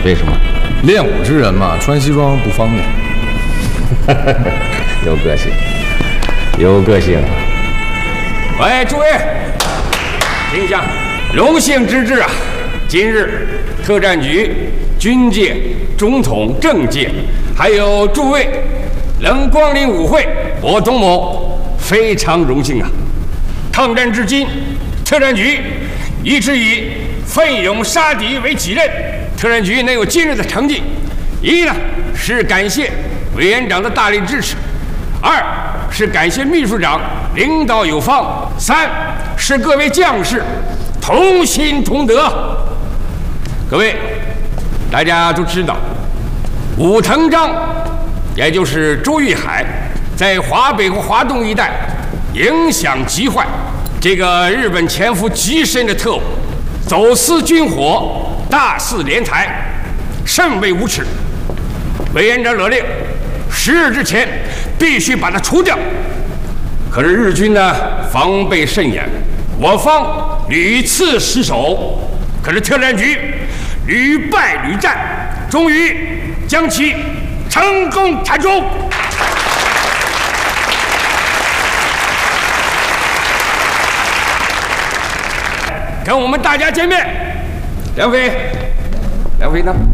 为什么？ 练武之人嘛，穿西装不方便。 有个性，有个性。 喂，诸位，听一下，荣幸之至啊！今日特战局、军界、中统、政界，还有诸位能光临舞会，我董某非常荣幸啊！抗战至今，特战局一直以奋勇杀敌为己任。特战局能有今日的成绩，一呢是感谢委员长的大力支持，二是感谢秘书长领导有方，三是各位将士同心同德。各位，大家都知道，武藤章，也就是周玉海，在华北和华东一带影响极坏。这个日本潜伏极深的特务，走私军火，大肆敛财，甚为无耻。委员长勒令，10日之前必须把他除掉。可是日军呢，防备甚严，我方屡次失守，可是特战局屡败屡战，终于将其成功铲除。跟我们大家见面，梁飞，梁飞呢？